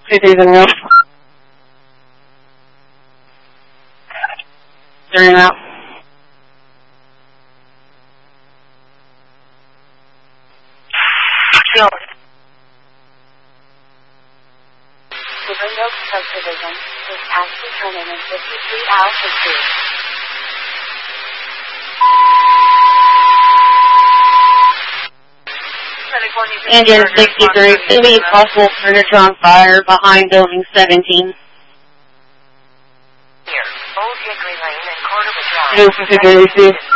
2-3 out. Turning out. No. The window subdivision is past turning in 53 altitude. Indian 63, maybe possible furniture on fire behind building 17. Here, Old Hickory Lane and Cordova Drive. This is